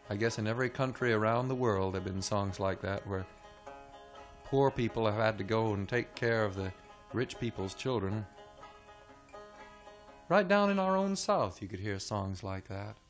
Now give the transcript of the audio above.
I guess in every country around the world there have been songs like that where poor people have had to go and take care of the rich people's children. Right down in our own South you could hear songs like that.